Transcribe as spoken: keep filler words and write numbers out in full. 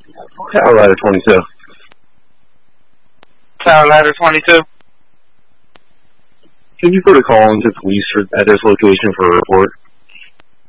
Tower Ladder twenty-two. Tower Ladder twenty-two. Can you put a call into police at this location for a report?